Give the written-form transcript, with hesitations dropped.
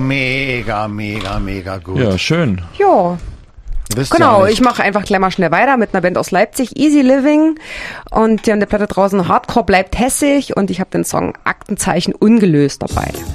mega gut. Ja, schön. Ja. Wisst Genau, ihr nicht. ich mache einfach gleich mal schnell weiter mit einer Band aus Leipzig, Easy Living. Und die haben eine Platte draußen, Hardcore bleibt hässig. Und ich habe den Song Aktenzeichen ungelöst dabei.